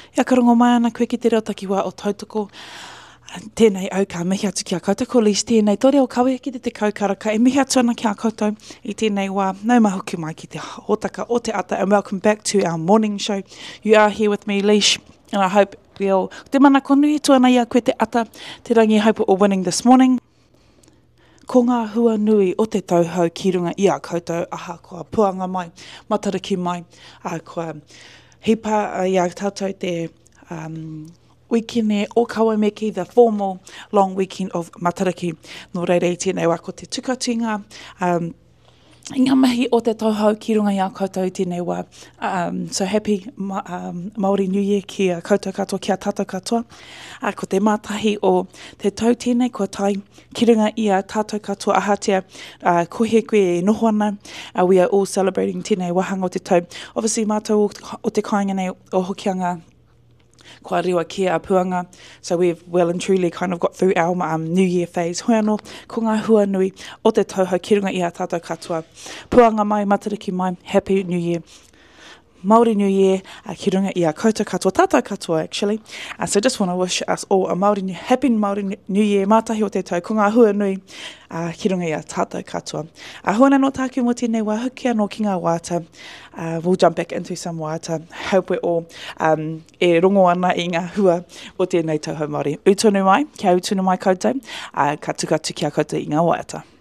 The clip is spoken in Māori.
Ia karongo mai ana koe ki te reo takiwā o tautoko. Tēnei au ka mihi atu ki a koutou, ko Lise tēnei tore o kawe ki te kaukara ka e mihi atu ana ki a koutou I tēnei wā. Nau mahuki mai ki te hōtaka o te ata, and welcome back to our morning show. You are here with me, Lise, and I hope te mana konui tuana ia koe te ata, te rangi hope or winning this morning. Ko ngā hua nui o te tauhou ki runga I a koutou, aha kua puanga mai, matariki mai, kua hipa I a tātou te weekend o Kawameki, the formal long weekend of Matariki. Nō reire tēnei wā ko te tukatinga, I ngā mahi o te tauhou ki runga I a koutou tēnei wā. So happy Māori New Year ki a koutou katoa, ki a tātou katoa. Ko te mātahi o te tau tēnei, kua tai ki runga I a tātou katoa ahatea, kohe koe e noho ana. We are all celebrating tēnei wahanga o te tau. Obviously, mātou o te kāinga nei o hokianga, kua rewa ki a puanga. So we've well and truly kind of got through our New Year phase. Hoi anō, ko ngā hua nui o te tauhou ki runga I a tātou katoa. Puanga mai, matariki mai, Happy New Year. Māori New Year, ki runga I a koutou katoa, tātou katoa actually. So just want to wish us all a happy Māori New Year, mātahi o te tau, ko ngā hua nui, ki runga I a tātou katoa. Hoana no tāku mo tēnei wā, huki anō ki ngā wāta. We'll jump back into some wāta. Hope we're all e rongo ana I ngā hua o tēnei tauhou Māori. Utonu mai, kia utunu mai koutou, ka tukatu ki a koutou I ngā wāta.